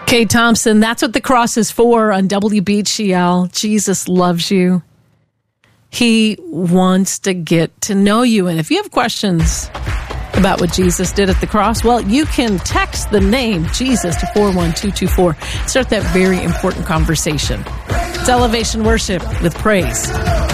Kate Thompson, that's what the cross is for on WBGL. Jesus loves you. He wants to get to know you. And if you have questions about what Jesus did at the cross, well, you can text the name Jesus to 41224. Start that very important conversation. It's Elevation Worship with praise.